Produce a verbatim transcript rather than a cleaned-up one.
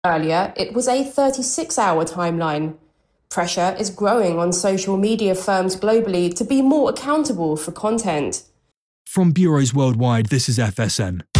Earlier, it was a thirty-six hour timeline. Pressure is growing on social media firms globally to be more accountable for content. From bureaus worldwide, this is F S N.